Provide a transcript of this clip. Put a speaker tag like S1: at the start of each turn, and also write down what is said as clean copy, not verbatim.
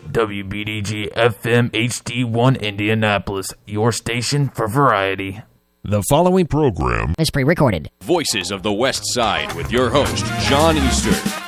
S1: WBDG FM HD1 Indianapolis, your station for variety.
S2: The following program
S3: is pre-recorded.
S4: Voices of the West Side with your host, John Easter.